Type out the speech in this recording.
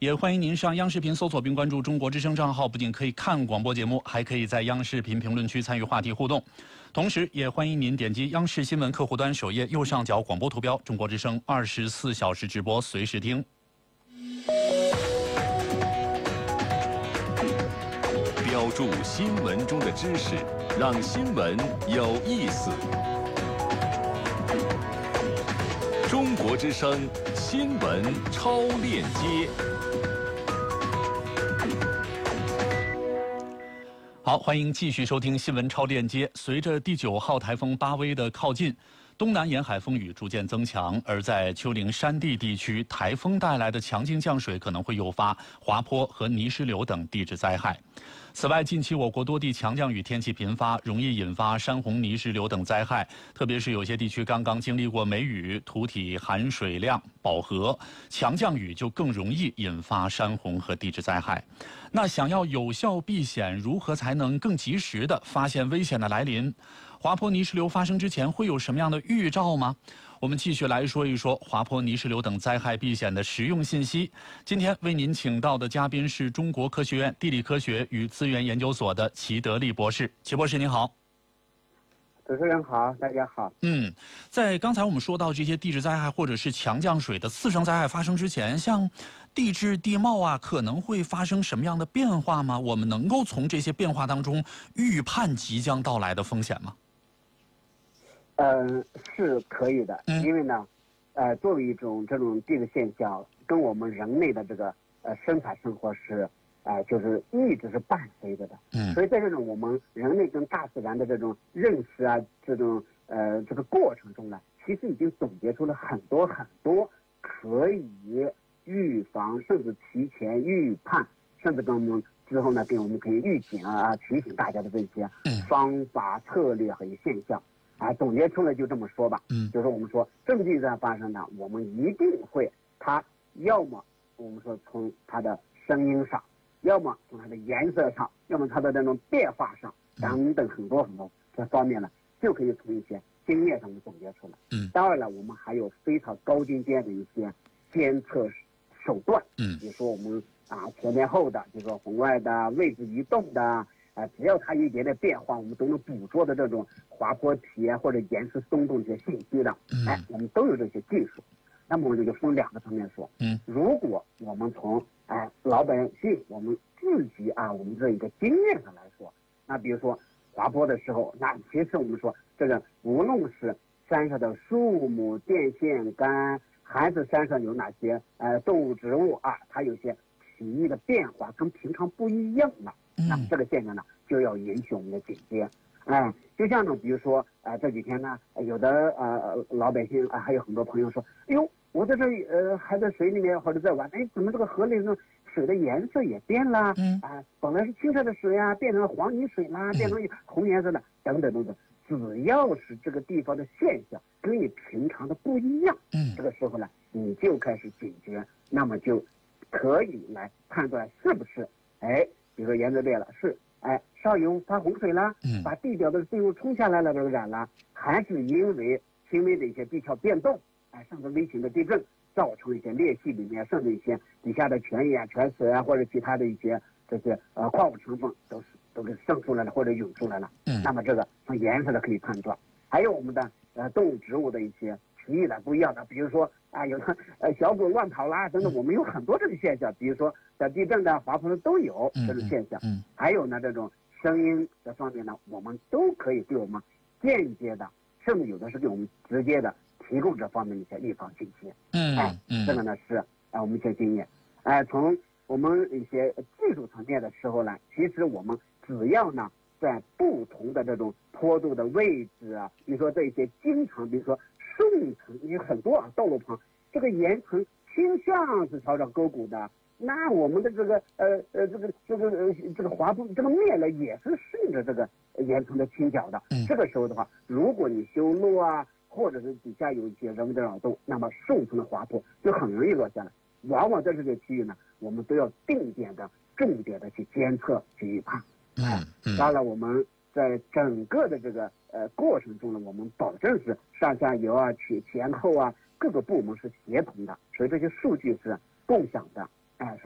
也欢迎您上央视频搜索并关注中国之声账号，不仅可以看广播节目，还可以在央视频评论区参与话题互动。同时，也欢迎您点击央视新闻客户端首页右上角广播图标，中国之声24小时直播，随时听。 标注新闻中的知识，让新闻有意思。中国之声新闻超链接。 好，欢迎继续收听新闻超链接。随着第9号台风巴威的靠近，东南沿海风雨逐渐增强，而在丘陵山地地区，台风带来的强劲降水可能会诱发滑坡和泥石流等地质灾害。此外，近期我国多地强降雨天气频发，容易引发山洪、泥石流等灾害。特别是有些地区刚刚经历过梅雨，土体含水量饱和，强降雨就更容易引发山洪和地质灾害。那想要有效避险，如何才能更及时地发现危险的来临？滑坡、泥石流发生之前会有什么样的预兆吗？我们继续来说一说滑坡、泥石流等灾害避险的实用信息。今天为您请到的嘉宾是中国科学院地理科学与资源研究所的齐德利博士。齐博士您好。 主持人好，大家好。 在刚才我们说到这些地质灾害或者是强降水的次生灾害发生之前，像地质地貌啊，可能会发生什么样的变化吗？我们能够从这些变化当中预判即将到来的风险吗？ 是可以的，因为呢，作为一种这种地质现象，跟我们人类的这个生产生活是就是一直是伴随着的。所以在这种我们人类跟大自然的这种认识啊，这种这个过程中呢，其实已经总结出了很多很多可以预防，甚至提前预判，甚至跟我们之后呢，给我们可以预警啊，提醒大家的这些方法、策略和现象。总结出来就这么说吧，就是我们说正地在发生呢，我们一定会它要么我们说从它的声音上，要么从它的颜色上，要么它的那种变化上等等很多很多这方面呢，就可以从一些经验上面总结出来。当然了，我们还有非常高精尖的一些监测手段，比如说我们前面后的，就是说红外的、位置移动的。只要它一点点变化，我们都能捕捉的这种滑坡体啊或者岩石松动这些信息的，我们都有这些技术。那么我们就分两个层面说，如果我们从老百姓我们自己我们这一个经验上来说，那比如说滑坡的时候，那其实我们说这个无论是山上的树木、电线杆，还是山上有哪些动物植物它有些体液的变化跟平常不一样了。那么这个现象呢，就要引起我们的警觉。就像呢，比如说这几天呢，有的老百姓还有很多朋友说，哎呦，我在这里还在水里面或者在玩，怎么这个河里呢水的颜色也变了？本来是清澈的水啊，变成了黄泥水啦，变成红颜色的，等等等等。只要是这个地方的现象跟你平常的不一样，这个时候呢，你就开始警觉，那么就可以来判断是不是比如说颜色变了，是上游发洪水了，把地表的水物冲下来了，这个染了，还是因为轻微的一些地壳变动，甚至微型的地震，造成一些裂隙里面，甚至一些底下的泉眼、泉水或者其他的一些这些矿物成分都给渗出来了或者涌出来了。那么这个从颜色的可以判断，还有我们的动物植物的一些体液的不一样的，比如说有的小狗乱跑啦等等，我们有很多这个现象，比如说在地震的、滑坡的都有这种现象。还有呢，这种声音这方面呢，我们都可以对我们间接的，甚至有的是给我们直接的提供这方面的一些预防信息。这个呢是我们一些经验。从我们一些技术层面的时候呢，其实我们只要呢在不同的这种坡度的位置比如说这些经常，比如说树层，有很多道路旁这个岩层倾向是朝着沟谷的，那我们的这个这个滑坡这个面呢也是顺着这个岩层的倾角的。这个时候的话，如果你修路或者是底下有一些人为的扰动，那么树层的滑坡就很容易落下来。往往在这个区域呢，我们都要定点的、重点的去监测、去预判。当然，我们在整个的这个过程中呢，我们保证是上下游前后各个部门是协同的，所以这些数据是共享的。